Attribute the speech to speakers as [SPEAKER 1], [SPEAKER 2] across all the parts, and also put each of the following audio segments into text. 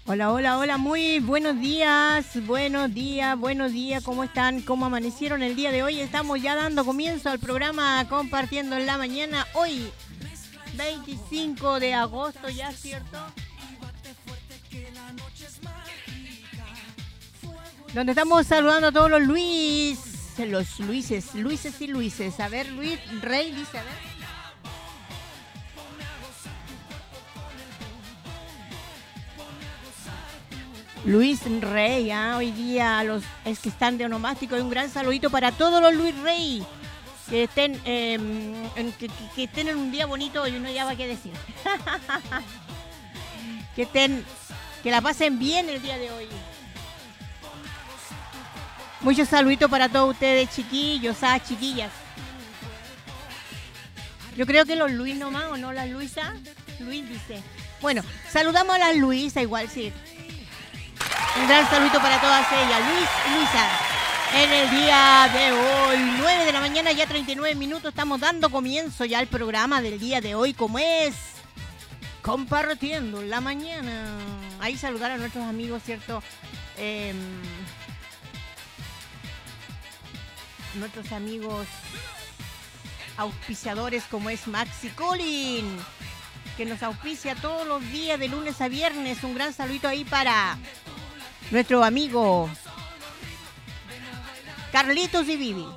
[SPEAKER 1] Hola, hola, hola, muy buenos días, ¿cómo están? ¿Cómo amanecieron el día de hoy? Estamos ya dando comienzo al programa Compartiendo en la Mañana, hoy 25 de agosto, ¿ya cierto? Donde estamos saludando a todos los Luises y Luises. A ver, Luis Rey dice, a ver. Luis Rey, hoy día es que están de onomástico y un gran saludito para todos los Luis Rey que estén que estén en un día bonito y no ya va qué decir. que la pasen bien el día de hoy. Muchos saluditos para todos ustedes, chiquillos, chiquillas. Yo creo que los Luis nomás, ¿o no? Las Luisa. Luis dice. Bueno, saludamos a las Luisa igual, sí. Un gran saludito para todas ellas. Luis y Luisa. En el día de hoy, 9 de la mañana, ya 39 minutos, estamos dando comienzo ya al programa del día de hoy, como es Compartiendo la Mañana. Ahí saludar a nuestros amigos, ¿cierto? Nuestros amigos auspiciadores, como es Maxi Colin, que nos auspicia todos los días de lunes a viernes. Un gran saludito ahí para nuestro amigo Carlitos y Vivi.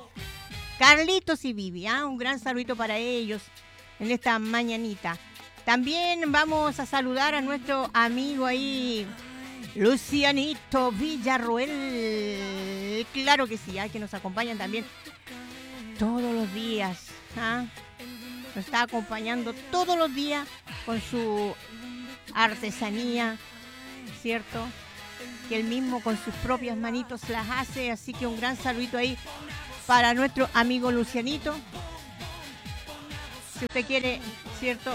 [SPEAKER 1] Un gran saludito para ellos en esta mañanita. También vamos a saludar a nuestro amigo ahí, Lucianito Villarroel. Claro que sí, que nos acompañan también todos los días. Nos está acompañando todos los días con su artesanía, ¿cierto? Que él mismo con sus propias manitos las hace, así que un gran saludito ahí para nuestro amigo Lucianito. Si usted quiere, ¿cierto?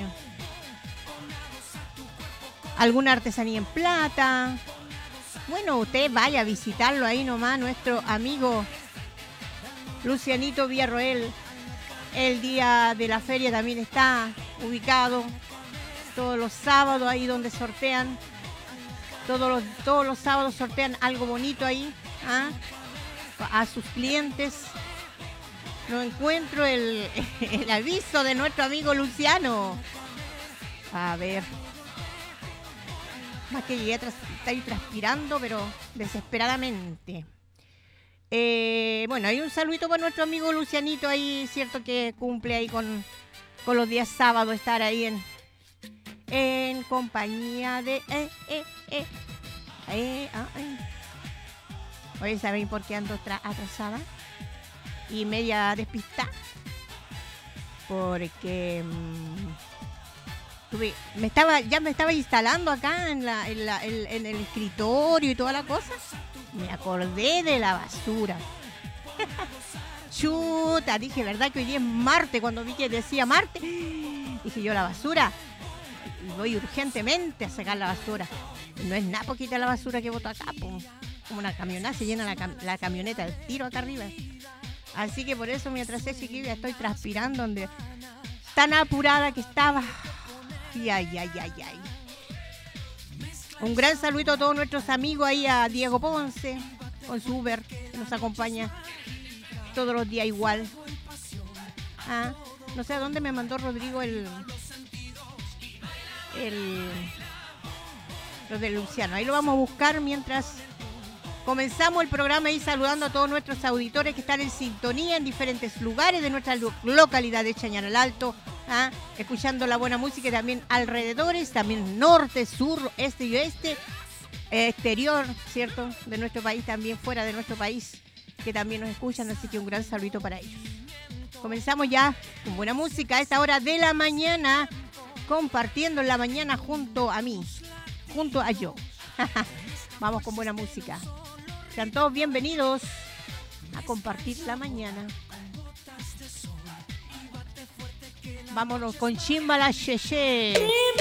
[SPEAKER 1] Alguna artesanía en plata, bueno, usted vaya a visitarlo ahí nomás, nuestro amigo Lucianito Villarroel. El día de la feria también está ubicado todos los sábados ahí donde sortean. Todos los sábados sortean algo bonito ahí a sus clientes. No encuentro el aviso de nuestro amigo Luciano. A ver. Más que llegué estoy transpirando, pero desesperadamente. Bueno, hay un saludito para nuestro amigo Lucianito ahí, cierto que cumple ahí con los días sábados estar ahí en compañía de Oye, ¿saben por qué ando atrasada y media despistada? Porque me estaba instalando acá en el escritorio y toda la cosa. Me acordé de la basura. Chuta, dije, ¿verdad que hoy día es martes? Cuando vi que decía martes, dije yo, la basura. Y voy urgentemente a sacar la basura. No es nada poquita la basura que boto acá, como una camioneta, se llena la camioneta, el tiro acá arriba. Así que por eso me atrasé, chiquilla, estoy transpirando, tan apurada que estaba. Ay. Un gran saludito a todos nuestros amigos ahí, a Diego Ponce, con su Uber, que nos acompaña todos los días igual. No sé a dónde me mandó Rodrigo lo de Luciano. Ahí lo vamos a buscar mientras comenzamos el programa y saludando a todos nuestros auditores que están en sintonía en diferentes lugares de nuestra localidad de Chañaral Alto, escuchando la buena música y también alrededores, también norte, sur, este y oeste, exterior, ¿cierto? De nuestro país, también fuera de nuestro país, que también nos escuchan, así que un gran saludito para ellos. Comenzamos ya con buena música a esta hora de la mañana, compartiendo la mañana junto a mí, junto a yo. Vamos con buena música. Sean todos bienvenidos a compartir la mañana. Vámonos con Chimbala Cheche.